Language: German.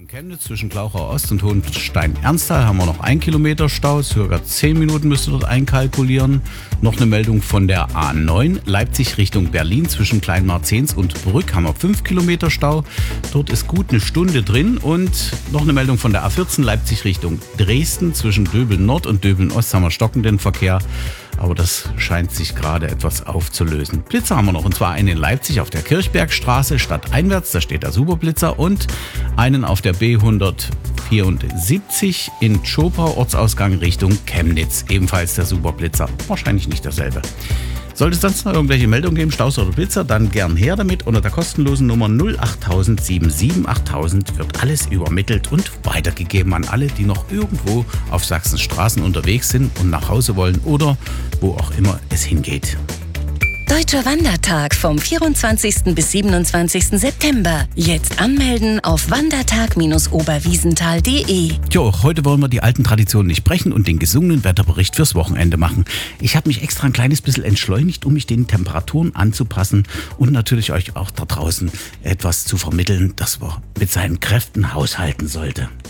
Richtung Chemnitz zwischen Glauchau Ost und Hohenstein-Ernsthal haben wir noch 1 Kilometer Stau, circa 10 Minuten müsst ihr dort einkalkulieren. Noch eine Meldung von der A9 Leipzig Richtung Berlin zwischen Kleinmarzens und Brück haben wir 5 Kilometer Stau. Dort ist gut eine Stunde drin und noch eine Meldung von der A14 Leipzig Richtung Dresden zwischen Döbeln Nord und Döbeln Ost haben wir stockenden Verkehr. Aber das scheint sich gerade etwas aufzulösen. Blitzer haben wir noch, und zwar einen in Leipzig auf der Kirchbergstraße stadteinwärts, da steht der Superblitzer, und einen auf der B174 in Tschopau, Ortsausgang Richtung Chemnitz, ebenfalls der Superblitzer. Wahrscheinlich nicht derselbe. Sollte es sonst noch irgendwelche Meldungen geben, Staus oder Blitzer, dann gern her damit. Unter der kostenlosen Nummer 08000 77 8000 wird alles übermittelt und weitergegeben an alle, die noch irgendwo auf Sachsens Straßen unterwegs sind und nach Hause wollen oder wo auch immer es hingeht. Deutscher Wandertag vom 24. bis 27. September. Jetzt anmelden auf wandertag-oberwiesenthal.de. Jo, heute wollen wir die alten Traditionen nicht brechen und den gesungenen Wetterbericht fürs Wochenende machen. Ich habe mich extra ein kleines bisschen entschleunigt, um mich den Temperaturen anzupassen und natürlich euch auch da draußen etwas zu vermitteln, dass man mit seinen Kräften haushalten sollte.